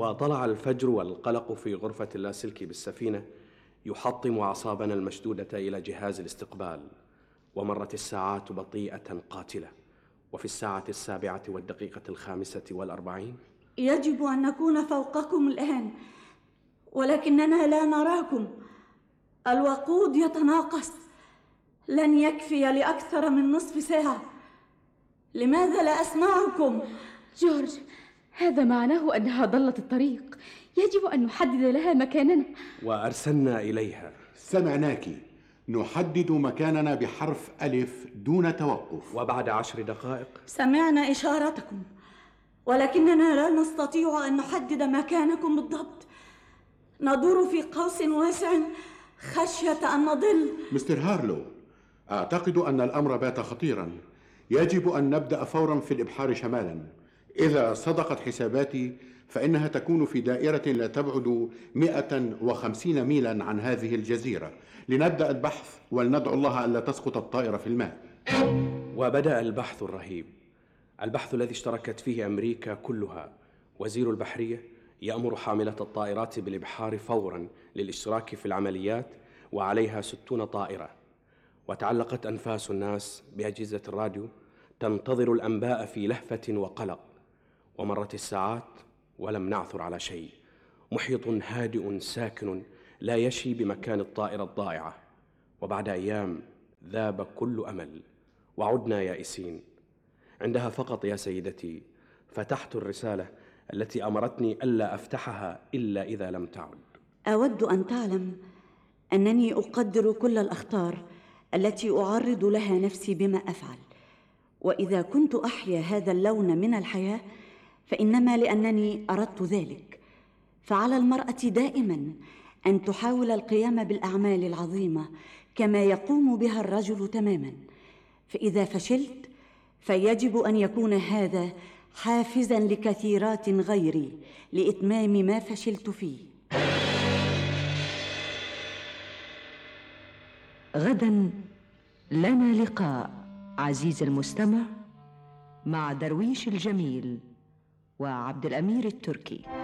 وطلع الفجر والقلق في غرفة اللاسلكي بالسفينة يحطم أعصابنا المشدودة إلى جهاز الاستقبال. ومرت الساعات بطيئة قاتلة، وفي الساعة 7:05 يجب أن نكون فوقكم الآن، ولكننا لا نراكم. الوقود يتناقص، لن يكفي لأكثر من نصف ساعة. لماذا لا أسمعكم؟ جورج، هذا معناه أنها ضلت الطريق، يجب أن نحدد لها مكاننا. وأرسلنا إليها. سمعناك، نحدد مكاننا بحرف ألف دون توقف. وبعد 10 دقائق سمعنا إشارتكم، ولكننا لا نستطيع أن نحدد مكانكم بالضبط. ندور في قوس واسع خشية أن نضل. مستر هارلو، أعتقد أن الأمر بات خطيرا. يجب أن نبدأ فورا في الإبحار شمالا. إذا صدقت حساباتي فإنها تكون في دائرة لا تبعد 150 ميلا عن هذه الجزيرة. لنبدأ البحث ولندعو الله ألا تسقط الطائرة في الماء. وبدأ البحث الرهيب، البحث الذي اشتركت فيه أمريكا كلها. وزير البحرية يأمر حاملة الطائرات بالإبحار فورا للاشتراك في العمليات، وعليها 60 طائرة. وتعلقت أنفاس الناس بأجهزة الراديو تنتظر الأنباء في لهفة وقلق. ومرت الساعات ولم نعثر على شيء. محيط هادئ ساكن لا يشي بمكان الطائرة الضائعة. وبعد أيام ذاب كل أمل وعدنا يائسين. عندها فقط يا سيدتي فتحت الرسالة التي أمرتني ألا أفتحها إلا إذا لم تعد. أود أن تعلم أنني أقدر كل الأخطار التي أعرض لها نفسي بما أفعل، وإذا كنت أحيا هذا اللون من الحياة فإنما لأنني أردت ذلك. فعلى المرأة دائما أن تحاول القيام بالأعمال العظيمة كما يقوم بها الرجل تماما. فإذا فشلت فيجب أن يكون هذا حافزا لكثيرات غيري لإتمام ما فشلت فيه. غدا لنا لقاء عزيز المستمع مع درويش الجميل وعبد الأمير التركي.